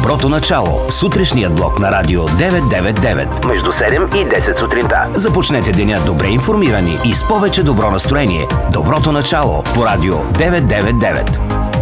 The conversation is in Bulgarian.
Доброто начало. Сутрешният блок на Радио 999. Между 7 и 10 сутринта. Започнете деня добре информирани и с повече добро настроение. Доброто начало по Радио 999.